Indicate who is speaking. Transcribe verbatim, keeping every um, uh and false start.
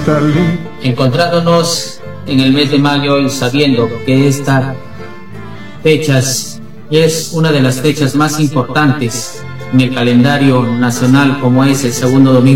Speaker 1: Encontrándonos en el mes de mayo y sabiendo que esta fecha es una de las fechas más importantes en el calendario nacional, como es el segundo domingo